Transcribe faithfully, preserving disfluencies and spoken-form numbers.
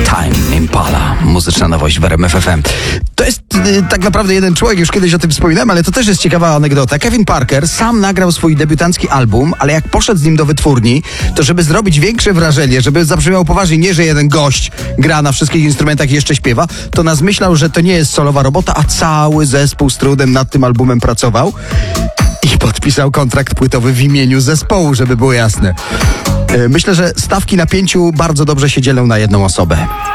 Tame Impala, muzyczna nowość w R M F F M. To jest y, tak naprawdę jeden człowiek, już kiedyś o tym wspominałem, ale to też jest ciekawa anegdota. Kevin Parker sam nagrał swój debiutancki album, ale jak poszedł z nim do wytwórni, to żeby zrobić większe wrażenie, żeby zabrzmiał poważnie, nie że jeden gość gra na wszystkich instrumentach i jeszcze śpiewa, to nas myślał, że to nie jest solowa robota, a cały zespół z trudem nad tym albumem pracował i podpisał kontrakt płytowy w imieniu zespołu, żeby było jasne. Myślę, że stawki na pięciu bardzo dobrze się dzielą na jedną osobę.